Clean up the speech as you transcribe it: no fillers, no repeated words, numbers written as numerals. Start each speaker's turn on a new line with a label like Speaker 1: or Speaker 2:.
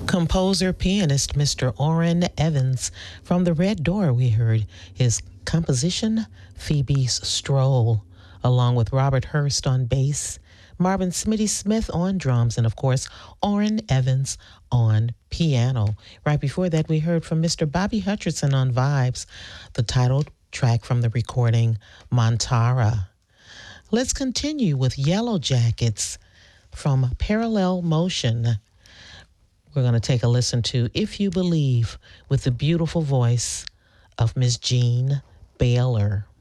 Speaker 1: Composer, pianist Mr. Orrin Evans. From the Red Door, we heard his composition, Phoebe's Stroll, along with Robert Hurst on bass, Marvin Smitty Smith on drums, and of course, Orrin Evans on piano. Right before that, we heard from Mr. Bobby Hutcherson on vibes, the title track from the recording, Montara. Let's continue with Yellow Jackets from Parallel Motion. We're going to take a listen to If You Believe with the beautiful voice of Miss Jean Baylor.